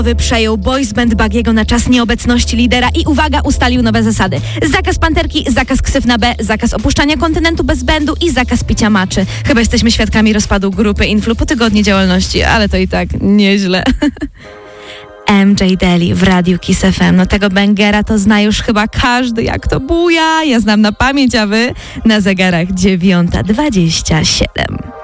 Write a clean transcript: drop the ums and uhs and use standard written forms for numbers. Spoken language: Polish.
Przejął boys band Bagiego na czas nieobecności lidera i uwaga, ustalił nowe zasady. Zakaz panterki, zakaz ksyw na B, zakaz opuszczania kontynentu bez bändu i zakaz picia maczy. Chyba jesteśmy świadkami rozpadu grupy Influ po tygodniu działalności, ale to i tak nieźle. MJ Daly w Radiu Kiss FM. No tego bangera to zna już chyba każdy, jak to buja. Ja znam na pamięć, a wy na zegarach 9:27.